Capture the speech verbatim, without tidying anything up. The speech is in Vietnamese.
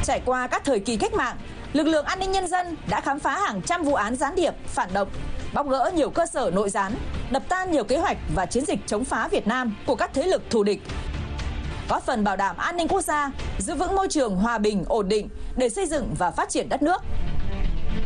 Trải qua các thời kỳ cách mạng, lực lượng an ninh nhân dân đã khám phá hàng trăm vụ án gián điệp, phản động, bóc gỡ nhiều cơ sở nội gián, đập tan nhiều kế hoạch và chiến dịch chống phá Việt Nam của các thế lực thù địch, góp phần bảo đảm an ninh quốc gia, giữ vững môi trường hòa bình, ổn định để xây dựng và phát triển đất nước.